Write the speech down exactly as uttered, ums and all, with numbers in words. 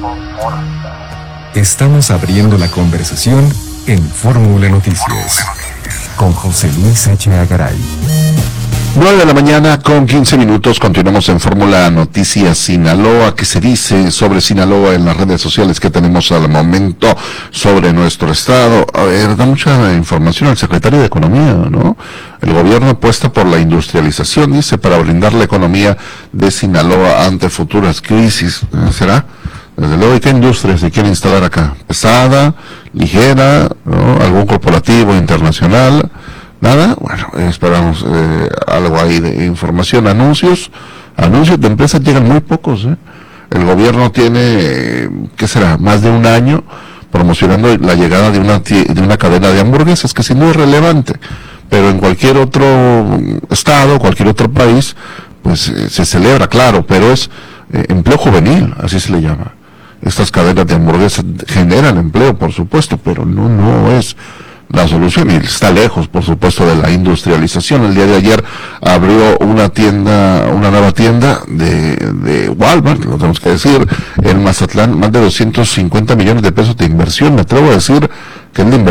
Estamos abriendo la conversación en Fórmula Noticias con José Luis H. Garay. nueve de la mañana con quince minutos, continuamos en Fórmula Noticias Sinaloa. ¿Qué se dice sobre Sinaloa en las redes sociales que tenemos al momento sobre nuestro estado? A ver, da mucha información al secretario de Economía, ¿no? El gobierno apuesta por la industrialización, dice, para brindar la economía de Sinaloa ante futuras crisis. ¿Será? Desde luego, ¿y qué industria se quiere instalar acá? ¿Pesada? ¿Ligera? ¿No? ¿Algún corporativo internacional? Nada, bueno, esperamos eh, algo ahí de información, anuncios, anuncios de empresas llegan muy pocos, ¿eh? El gobierno tiene, eh, ¿qué será?, más de un año promocionando la llegada de una de una cadena de hamburguesas que sin duda es relevante, pero en cualquier otro estado, cualquier otro país, pues eh, se celebra, claro, pero es eh, empleo juvenil, así se le llama. Estas cadenas de hamburguesas generan empleo, por supuesto, pero no, no es la solución, y está lejos, por supuesto, de la industrialización. El día de ayer abrió una tienda, una nueva tienda de, de Walmart, lo tenemos que decir, en Mazatlán, más de doscientos cincuenta millones de pesos de inversión. Me atrevo a decir que es la inversión